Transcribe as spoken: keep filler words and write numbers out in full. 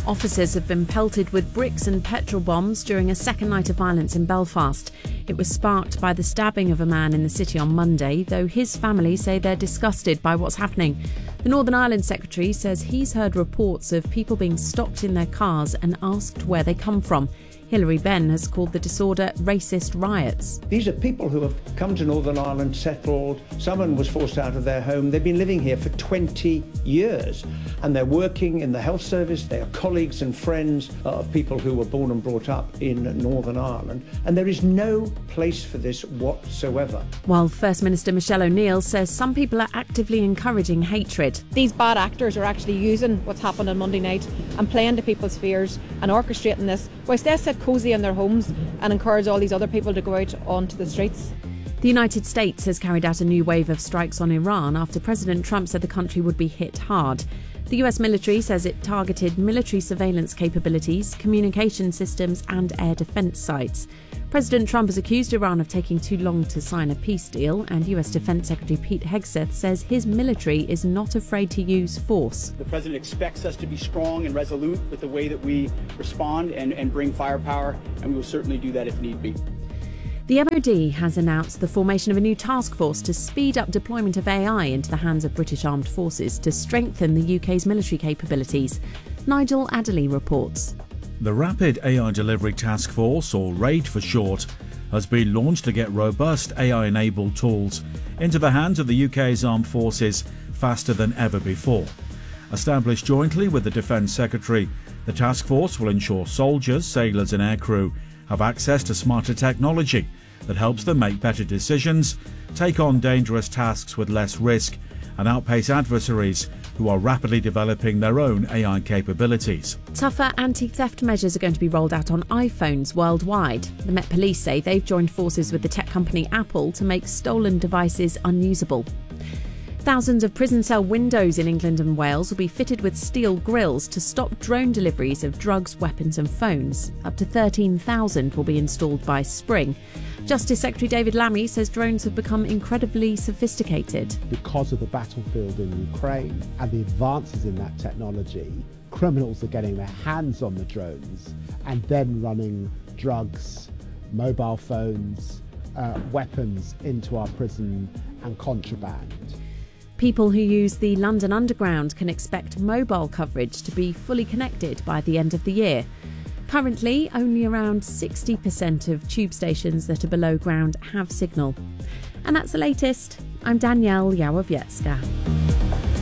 Officers have been pelted with bricks and petrol bombs during a second night of violence in Belfast. It was sparked by the stabbing of a man in the city on Monday, though his family say they're disgusted by what's happening. The Northern Ireland Secretary says he's heard reports of people being stopped in their cars and asked where they come from. Hilary Benn has called the disorder racist riots. These are people who have come to Northern Ireland, settled. Someone was forced out of their home. They've been living here for twenty years and they're working in the health service. They are colleagues and friends of people who were born and brought up in Northern Ireland. And there is no place for this whatsoever. While First Minister Michelle O'Neill says some people are actively encouraging hatred. These bad actors are actually using what's happened on Monday night and playing to people's fears and orchestrating this, whilst they sit cosy in their homes and encourage all these other people to go out onto the streets. The United States has carried out a new wave of strikes on Iran after President Trump said the country would be hit hard. The U S military says it targeted military surveillance capabilities, communication systems and air defence sites. President Trump has accused Iran of taking too long to sign a peace deal, and U S Defence Secretary Pete Hegseth says his military is not afraid to use force. The President expects us to be strong and resolute with the way that we respond and, and bring firepower, and we will certainly do that if need be. The M O D has announced the formation of a new task force to speed up deployment of A I into the hands of British armed forces to strengthen the U K's military capabilities. Nigel Adderley reports. The Rapid A I Delivery Task Force, or RAID for short, has been launched to get robust A I-enabled tools into the hands of the U K's armed forces faster than ever before. Established jointly with the Defence Secretary, the task force will ensure soldiers, sailors and aircrew have access to smarter technology that helps them make better decisions, take on dangerous tasks with less risk and outpace adversaries who are rapidly developing their own A I capabilities. Tougher anti-theft measures are going to be rolled out on iPhones worldwide. The Met Police say they've joined forces with the tech company Apple to make stolen devices unusable. Thousands of prison cell windows in England and Wales will be fitted with steel grills to stop drone deliveries of drugs, weapons and phones. Up to thirteen thousand will be installed by spring. Justice Secretary David Lammy says drones have become incredibly sophisticated. Because of the battlefield in Ukraine and the advances in that technology, criminals are getting their hands on the drones and then running drugs, mobile phones, uh, weapons into our prison and contraband. People who use the London Underground can expect mobile coverage to be fully connected by the end of the year. Currently, only around sixty percent of tube stations that are below ground have signal. And that's the latest. I'm Danielle Yawowiecka.